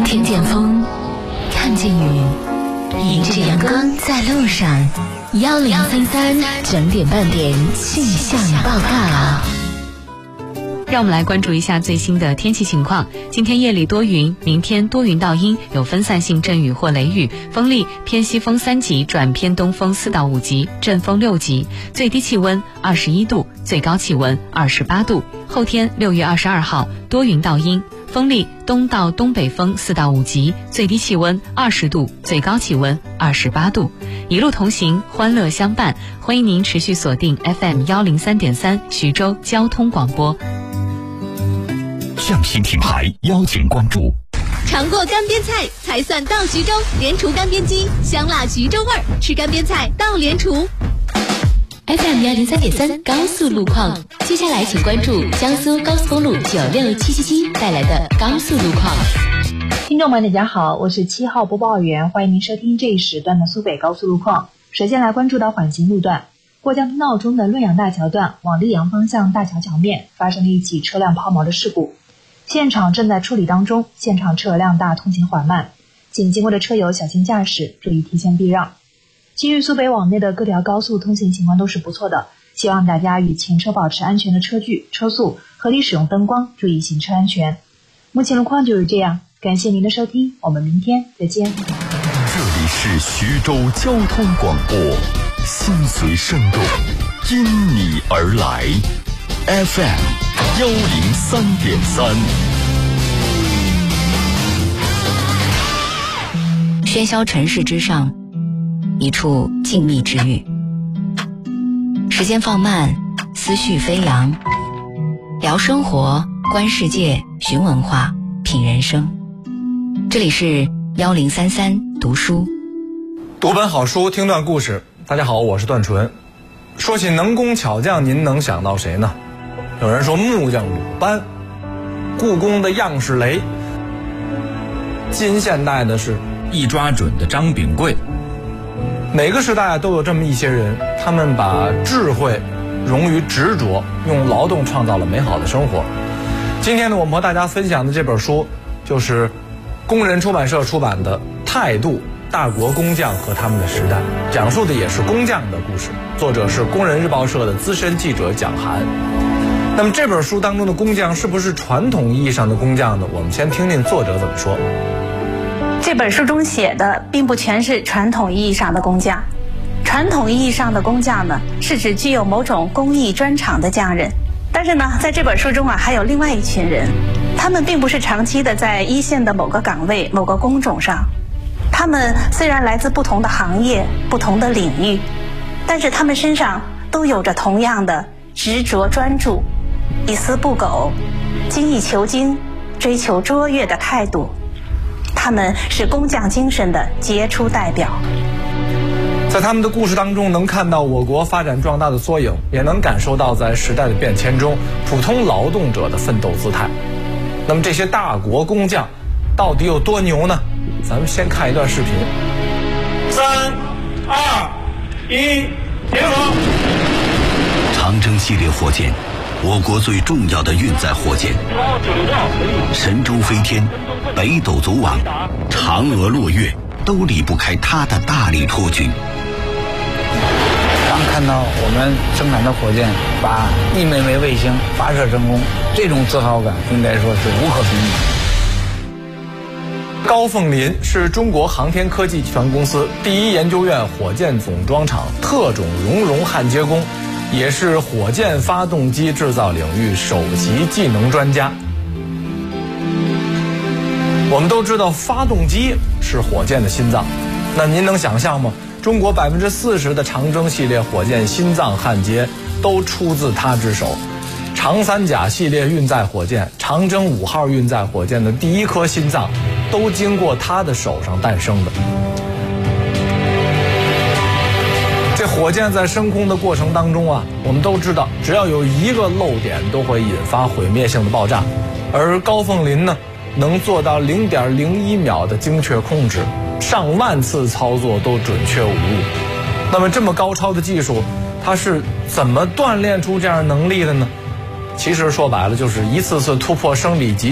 听见风，看见雨，迎着阳光在路上。1033整点半点气象报告。 让我们来关注一下最新的天气情况。今天夜里多云，明天多云到阴，有分散性阵雨或雷雨，风力偏西风3级转偏东风4到5级，阵风6级，最低气温21度，最高气温28度。后天6月22号多云到阴，风力东到东北风4到5级，最低气温20度，最高气温28度。一路同行，欢乐相伴，欢迎您持续锁定 FM103.3 徐州交通广播。 匠心品牌邀请关注。 尝过干煸菜才算到徐州，莲厨干煸鸡，香辣徐州味儿，吃干煸菜到莲厨。 FM103.3 高速路况，接下来请关注江苏高速公路96777带来的高速路况。 听众们大家好，我是7号播报员，欢迎您收听这一时段的苏北高速路况。首先来关注到缓行路段，过江通道中的论阳大桥段往溧阳方向大桥桥面发生了一起车辆抛锚的事故，现场正在处理当中，现场车辆大，通行缓慢，请经过的车友小心驾驶，注意提前避让。其余苏北往内的各条高速通行情况都是不错的，希望大家与前车保持安全的车距、车速，合理使用灯光，注意行车安全。目前路况就是这样，感谢您的收听，我们明天再见。 这里是徐州交通广播，心随声动，因你而来 FM103.3。 喧嚣尘世之上，一处静谧之域，时间放慢，思绪飞扬，聊生活，观世界，寻文化，品人生。这里是1033读书， 读本好书，听段故事。大家好，我是段纯。说起能工巧匠，您能想到谁呢？有人说木匠鲁班，故宫的样式雷，近现代的是一抓准的张秉贵。 每个时代都有这么一些人，他们把智慧融于执着，用劳动创造了美好的生活。今天呢，我们和大家分享的这本书就是工人出版社出版的《态度：大国工匠和他们的时代》，讲述的也是工匠的故事，作者是工人日报社的资深记者蒋涵。那么这本书当中的工匠是不是传统意义上的工匠呢？我们先听听作者怎么说。 这本书中写的并不全是传统意义上的工匠，传统意义上的工匠呢，是指具有某种工艺专长的匠人。但是呢，在这本书中还有另外一群人，他们并不是长期的在一线的某个岗位、某个工种上，他们虽然来自不同的行业、不同的领域，但是他们身上都有着同样的执着专注、一丝不苟、精益求精、追求卓越的态度。他们是工匠精神的杰出代表。 在他们的故事当中，能看到我国发展壮大的缩影，也能感受到在时代的变迁中普通劳动者的奋斗姿态。那么这些大国工匠到底有多牛呢？咱们先看一段视频。 3、2、1，点火！ 长征系列火箭，我国最重要的运载火箭，神舟飞天、北斗走网、嫦娥落月都离不开它的大力托举。 当看到我们生产的火箭把1枚枚卫星发射成功，这种自豪感应该说是无可比拟。 高凤林是中国航天科技集团公司第一研究院火箭总装厂特种熔融焊接工，也是火箭发动机制造领域首席技能专家。我们都知道发动机是火箭的心脏，那您能想象吗？中国40%的长征系列火箭心脏焊接都出自他之手。长三甲系列运载火箭、长征5号运载火箭的第一颗心脏都经过他的手上诞生的。这火箭在升空的过程当中我们都知道，只要有一个漏点都会引发毁灭性的爆炸，而高凤林呢，能做到0.01秒的精确控制，上万次操作都准确无误。那么这么高超的技术，它是怎么锻炼出这样能力的呢？其实说白了，就是一次次突破生理极